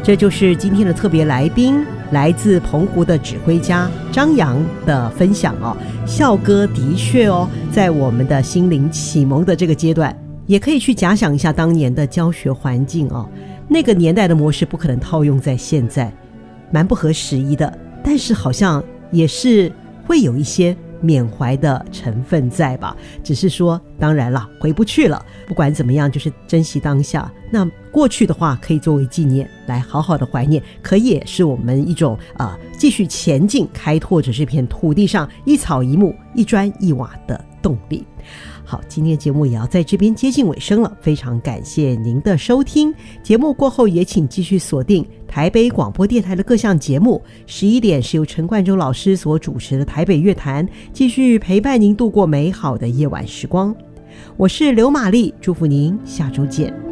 这就是今天的特别来宾，来自澎湖的指挥家张扬的分享哦。校歌的确哦，在我们的心灵启蒙的这个阶段，也可以去假想一下当年的教学环境哦。那个年代的模式不可能套用在现在，蛮不合时宜的，但是好像也是会有一些缅怀的成分在吧。只是说当然了，回不去了，不管怎么样就是珍惜当下。那过去的话可以作为纪念来好好的怀念，可也是我们一种继续前进开拓着这片土地上一草一木一砖一瓦的动力。好，今天的节目也要在这边接近尾声了，非常感谢您的收听。节目过后也请继续锁定台北广播电台的各项节目，11点是由陈冠中老师所主持的台北乐坛，继续陪伴您度过美好的夜晚时光。我是刘玛丽，祝福您下周见。